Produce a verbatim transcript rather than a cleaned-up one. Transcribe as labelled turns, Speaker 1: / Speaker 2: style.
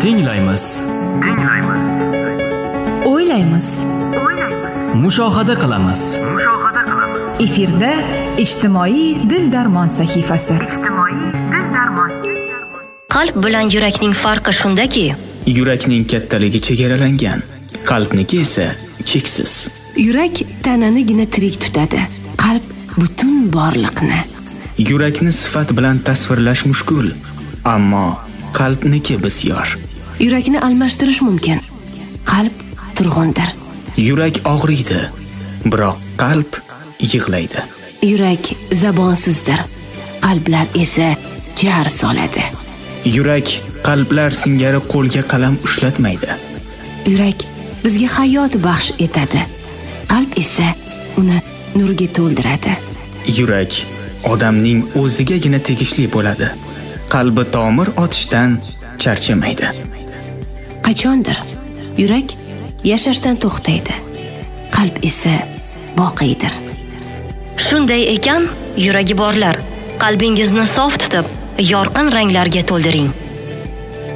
Speaker 1: Tinglaymiz.
Speaker 2: Tinglaymiz.
Speaker 3: O'ylaymiz.
Speaker 2: O'ylaymiz.
Speaker 1: Mushohada qilamiz.
Speaker 2: Mushohada qilamiz.
Speaker 3: Efirda ijtimoiy dil darmon sahifasi.
Speaker 2: Ijtimoiy dil darmon.
Speaker 4: Qalb bilan yurakning farqi shundaki,
Speaker 1: Yurakning kattaligi chegaralangan, qalbniki esa cheksiz.
Speaker 5: Yurak tananigina tirik tutadi, qalb butun borliqni.
Speaker 1: Yurakni sifat bilan tasvirlash mushkul, ammo qalbniki bisyor.
Speaker 5: Yurakni almashtirish mumkin. Qalb turg'undir.
Speaker 1: Yurak og'riydi, biroq qalb yig'laydi.
Speaker 5: Yurak zabonsizdir. Qalblar esa jar soladi.
Speaker 1: Yurak qalblar singari qo'lga qalam ushlatmaydi.
Speaker 5: Yurak bizga hayot baxsh etadi. Qalb esa uni nurga to'ldiradi.
Speaker 1: Yurak odamning o'zigagina tegishli bo'ladi. Qalbi tomir otishdan charchamaydi.
Speaker 5: Qachondir yurak yashashdan to'xtaydi. Qalb esa boqiydir.
Speaker 4: shunday ekan, yuragi borlar, qalbingizni sof tutib, yorqin ranglarga to'ldiring.